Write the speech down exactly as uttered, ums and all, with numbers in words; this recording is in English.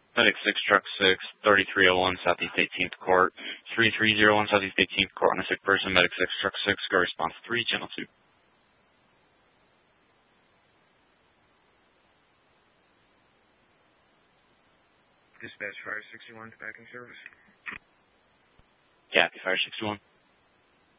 Medic six, Truck six, thirty-three oh one Southeast eighteenth Court, three three zero one Southeast eighteenth Court on a sick person. Medic six, Truck six, go response three, channel two. Dispatch Fire sixty-one, back in service. Copy, Fire sixty-one.